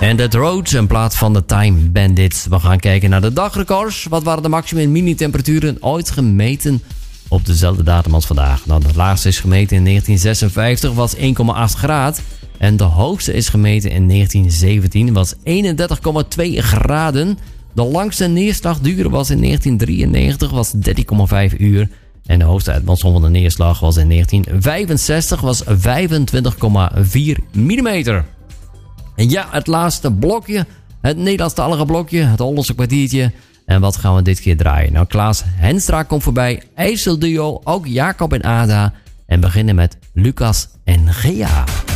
En Dead Road in plaats van de Time Bandits. We gaan kijken naar de dagrecords. Wat waren de maximum mini-temperaturen ooit gemeten op dezelfde datum als vandaag? Nou, de laagste is gemeten in 1956, was 1,8 graden. En de hoogste is gemeten in 1917, was 31,2 graden. De langste neerslagduur was in 1993, was 13,5 uur. En de hoogste uitmansel van de neerslag was in 1965, was 25,4 millimeter. En ja, het laatste blokje, het Nederlandstalige blokje, het Hollandse kwartiertje. En wat gaan we dit keer draaien? Nou, Klaas Henstra komt voorbij, IJsselduo, ook Jacob en Ada. En beginnen met Lucas en Gea.